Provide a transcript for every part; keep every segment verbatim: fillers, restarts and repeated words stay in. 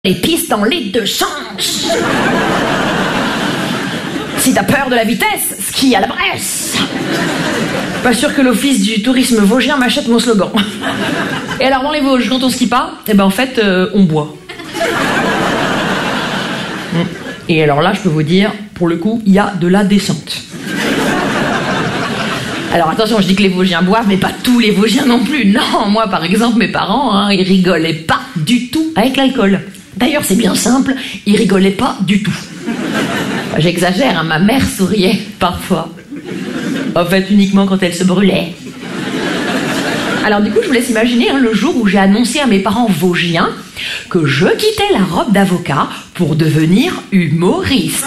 Les pistes dans les deux sens. Si t'as peur de la vitesse, ski à la Bresse. Pas sûr que l'office du tourisme vosgien m'achète mon slogan. Et alors dans les Vosges, quand on skie pas, eh ben en fait, euh, on boit. Et alors là, je peux vous dire, pour le coup, il y a de la descente. Alors attention, je dis que les Vosgiens boivent, mais pas tous les Vosgiens non plus. Non, moi par exemple, mes parents, hein, ils rigolaient pas du tout avec l'alcool. D'ailleurs, c'est bien simple, ils rigolaient pas du tout. Enfin, j'exagère, hein, ma mère souriait parfois. En fait, uniquement quand elle se brûlait. Alors du coup, je vous laisse imaginer hein, le jour où j'ai annoncé à mes parents vosgiens que je quittais la robe d'avocat pour devenir humoriste.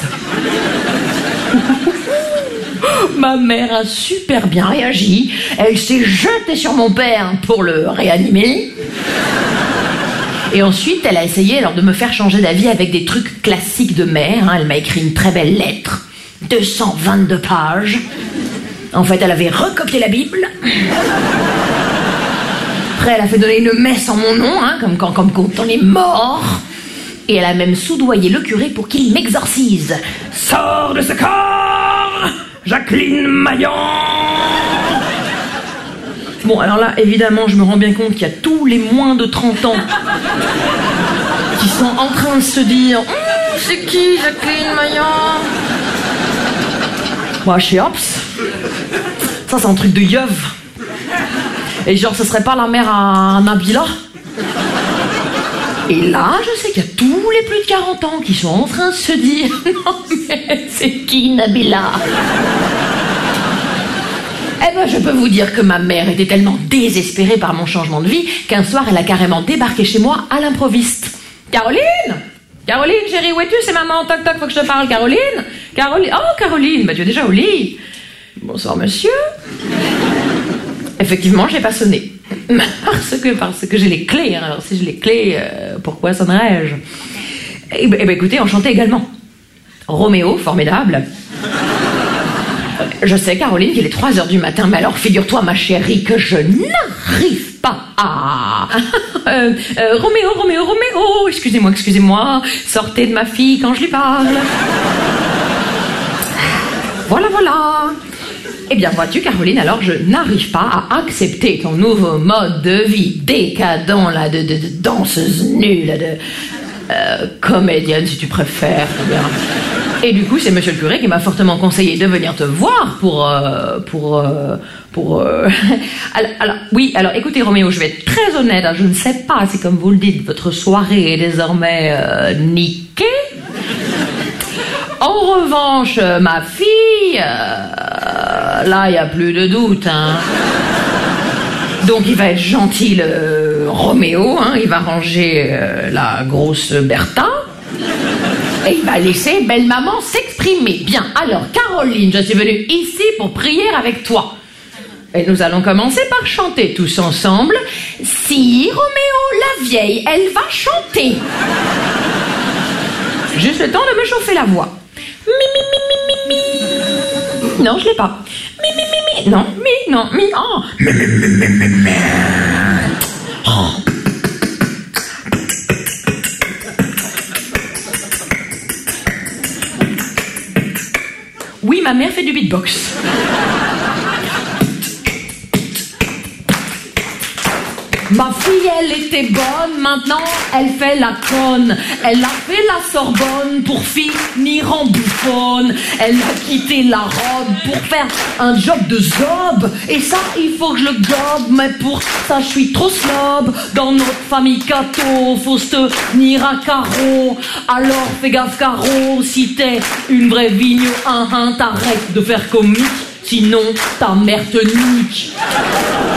Ma mère a super bien réagi. Elle s'est jetée sur mon père pour le réanimer. Et ensuite, elle a essayé alors, de me faire changer d'avis avec des trucs classiques de mère. Hein. Elle m'a écrit une très belle lettre, deux cent vingt-deux pages. En fait, elle avait recopié la Bible. Après, elle a fait donner une messe en mon nom, hein, comme quand, comme quand on est mort. Et elle a même soudoyé le curé pour qu'il m'exorcise. Sors de ce corps, Jacqueline Maillan. Bon, alors là, évidemment, je me rends bien compte qu'il y a tous les moins de trente ans qui sont en train de se dire hm, « C'est qui, Jacqueline Maillan ?» Moi, chez Ops, ça, c'est un truc de yeuve. Et genre, ce serait pas la mère à Nabila? Et là, je sais qu'il y a tous les plus de quarante ans qui sont en train de se dire « Non, mais c'est qui, Nabila ?» Eh ben, je peux vous dire que ma mère était tellement désespérée par mon changement de vie qu'un soir, elle a carrément débarqué chez moi à l'improviste. Caroline Caroline, chérie, où es-tu? C'est maman, toc toc, faut que je te parle. Caroline Caroline Oh, Caroline, bah tu es déjà au lit. Bonsoir, monsieur. Effectivement, j'ai pas sonné. Parce que, parce que j'ai les clés. Hein. Alors, si j'ai les clés, euh, pourquoi sonnerais-je? Eh ben, eh ben, écoutez, enchanté également. Roméo, formidable. Je sais, Caroline, qu'il est trois heures du matin, mais alors figure-toi, ma chérie, que je n'arrive pas à... euh, euh, Roméo, Roméo, Roméo, excusez-moi, excusez-moi, sortez de ma fille quand je lui parle. Voilà, voilà. Eh bien, vois-tu, Caroline, alors je n'arrive pas à accepter ton nouveau mode de vie décadent, là, de, de, de danseuse nulle, de euh, comédienne, si tu préfères. Eh bien... Et du coup, c'est monsieur le curé qui m'a fortement conseillé de venir te voir pour... Euh, pour... Euh, pour euh... alors, alors, oui, alors écoutez Roméo, je vais être très honnête, hein, je ne sais pas si comme vous le dites, votre soirée est désormais euh, niquée. En revanche, ma fille, euh, là, il n'y a plus de doute. Hein. Donc il va être gentil, le Roméo, hein, il va ranger euh, la grosse Bertha. Et il va laisser belle maman s'exprimer. Bien, alors Caroline, je suis venue ici pour prier avec toi. Et nous allons commencer par chanter tous ensemble. Si Roméo, la vieille, elle va chanter. Juste le temps de me chauffer la voix. Mi, mi, mi, mi, mi, mi. Non, je l'ai pas. Mi, mi, mi, mi. Non, mi, non, mi, oh. Mi, mi, mi, mi, mi, mi. Oh. Oui, ma mère fait du beatbox. Ma fille, elle était bonne, maintenant elle fait la conne. Elle a fait la Sorbonne pour finir en bouffonne. Elle a quitté la robe pour faire un job de zob. Et ça, il faut que je le gobe, mais pour ça, je suis trop snob. Dans notre famille catho, faut se tenir à carreau. Alors fais gaffe, Caro, si t'es une vraie vigno, hein, hein, t'arrêtes de faire comique, sinon ta mère te nique.